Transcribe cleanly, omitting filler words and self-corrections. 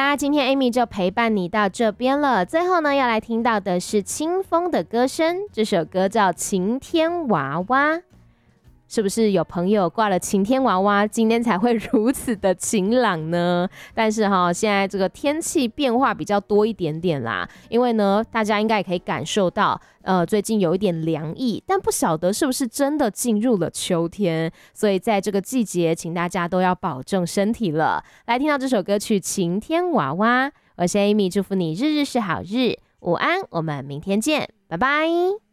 啦，今天 Amy 就陪伴你到这边了。最后呢，要来听到的是清风的歌声，这首歌叫《晴天娃娃》。是不是有朋友挂了晴天娃娃，今天才会如此的晴朗呢？但是现在这个天气变化比较多一点点啦，因为呢，大家应该也可以感受到，最近有一点凉意，但不晓得是不是真的进入了秋天，所以在这个季节，请大家都要保重身体了。来听到这首歌曲《晴天娃娃》，我是 Amy， 祝福你日日是好日，午安，我们明天见，拜拜。